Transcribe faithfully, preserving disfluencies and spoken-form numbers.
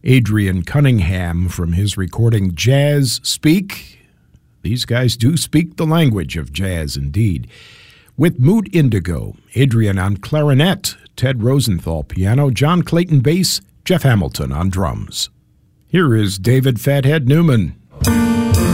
Adrian Cunningham from his recording Jazz Speak. These guys do speak the language of jazz indeed. With Mood Indigo, Adrian on clarinet, Ted Rosenthal piano, John Clayton bass, Jeff Hamilton on drums. Here is David Fathead Newman.